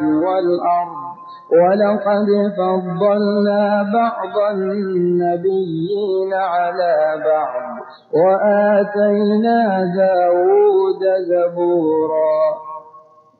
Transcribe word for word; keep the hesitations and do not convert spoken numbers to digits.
والأرض ولقد فضلنا بعض النبيين على بعض وآتينا داود زبورا